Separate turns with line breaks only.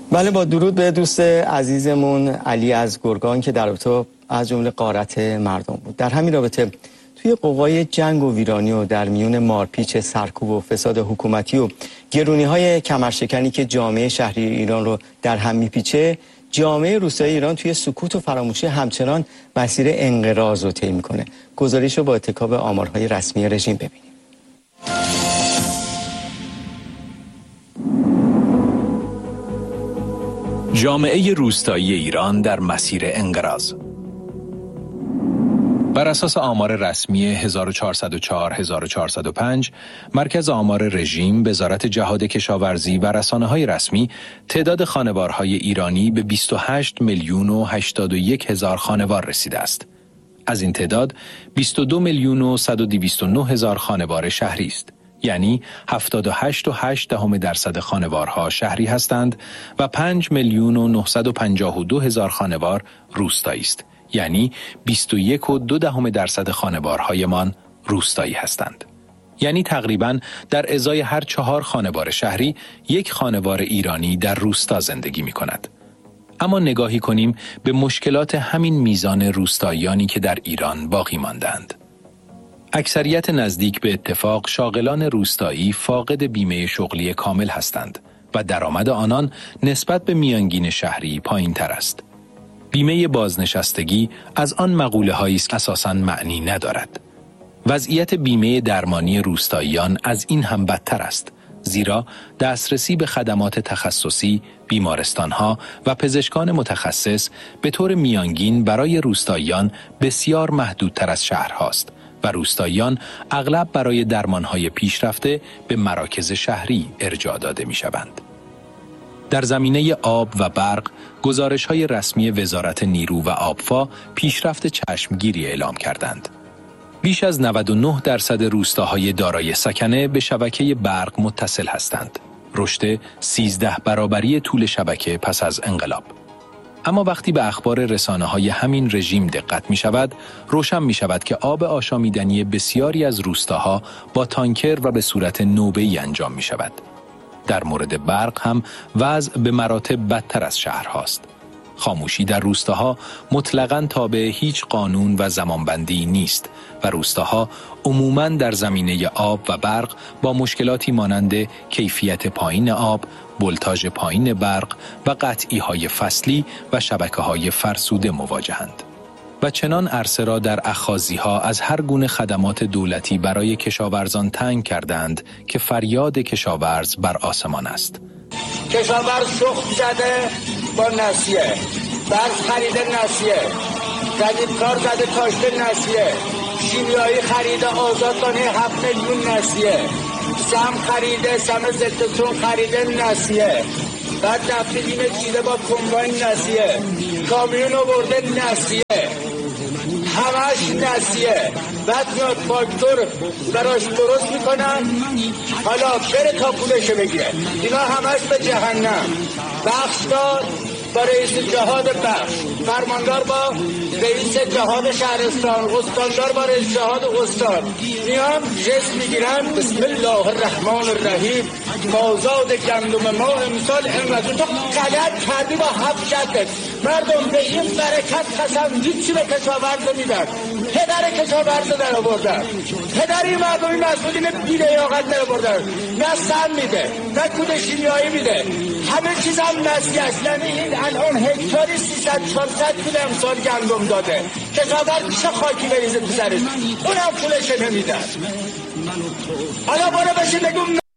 بله، با درود به دوست عزیزمون علی از گرگان که در رابطه از جمله غارت مردم بود. در همین رابطه توی قوای جنگ و ویرانی و در میون مارپیچ سرکوب و فساد حکومتی و گرونی‌های کمرشکنی که جامعه شهری ایران رو در هم میپیچه، جامعه روستایی ایران توی سکوت و فراموشی همچنان مسیر انقراض رو طی میکنه. گزارش رو با اتکا به آمارهای رسمی رژیم ببینیم.
جامعه روستایی ایران در مسیر انقراض. بر اساس آمار رسمی 1404-1405 مرکز آمار رژیم، وزارت جهاد کشاورزی و رسانه‌های رسمی تعداد خانوارهای ایرانی به 28,081,000 خانوار رسیده است. از این تعداد 22,129,000 خانوار شهری است. یعنی 78.8% خانوارها شهری هستند و 5,952,000 خانوار روستایی است. یعنی 21.2% خانوارهایمان روستایی هستند. یعنی تقریباً در ازای هر 4 خانوار شهری یک خانوار ایرانی در روستا زندگی می کند. اما نگاهی کنیم به مشکلات همین میزان روستاییانی که در ایران باقی ماندند. اکثریت نزدیک به اتفاق شاغلان روستایی فاقد بیمه شغلی کامل هستند و درآمد آنان نسبت به میانگین شهری پایین تر است. بیمه بازنشستگی از آن مقوله هایی است که اساساً معنی ندارد. وضعیت بیمه درمانی روستاییان از این هم بدتر است، زیرا دسترسی به خدمات تخصصی، بیمارستانها و پزشکان متخصص به طور میانگین برای روستاییان بسیار محدودتر از شهرهاست و روستاییان اغلب برای درمانهای پیشرفته به مراکز شهری ارجاع داده می شوند. در زمینه آب و برق، گزارش‌های رسمی وزارت نیرو و آبفا پیشرفت چشمگیری اعلام کردند. بیش از 99% روستاهای دارای سکنه به شبکه برق متصل هستند. رشد 13 برابری طول شبکه پس از انقلاب. اما وقتی به اخبار رسانه‌های همین رژیم دقت می‌شود، روشن می‌شود که آب آشامیدنی بسیاری از روستاها با تانکر و به صورت نوبه‌ای انجام می‌شود. در مورد برق هم وضع به مراتب بدتر از شهرهاست. خاموشی در روستاها مطلقاً تابع هیچ قانون و زمانبندی نیست و روستاها عموماً در زمینه آب و برق با مشکلاتی مانند کیفیت پایین آب، ولتاژ پایین برق و قطعی‌های فصلی و شبکه‌های فرسوده مواجهند. و چنان عرصه را در اخاذی‌ها از هر گونه خدمات دولتی برای کشاورزان تنگ کردند که فریاد کشاورز بر آسمان است.
کشاورز شخم زده با نسیه، برف خریده نسیه، جدیدکار زده کاشته نسیه، شیمیایی خریده آزادانه 7 میلیون نسیه، سم خریده، سم ضدتون خریده نسیه، بعد دفترین چیده با کمباین نسیه، کامیون آورده نسیه، همش نسیه. بعد میاد فاکتور براش درست میکنن، حالا بره تا پولش بگیره. اینا همش به جهنم. بخشدار با رئیس جهاد بخش، فرماندار با رئیس جهاد شهرستان، استاندار با رئیس جهاد استان، میان جست میگیرن بسم الله الرحمن الرحیم، مازاد گندم ما امسال اینقدر. تو غلط کردی با 7 جدت. مردم به این برکت قسم هیچی به کشاورز میدن. پدر کشاورز در آوردن، پدری مردمی مسئولین بی‌لیاقت در آوردن. نه سم میده، نه کود شیمیایی میده، همه چیز هم نسیه است. یعنی این الان هکتاری 300-400 کیلو امسال گندم داده. کشاورز چه خاکی بریزه تو سرش، اونم پولش نمیدن. حالا برو بشه بگم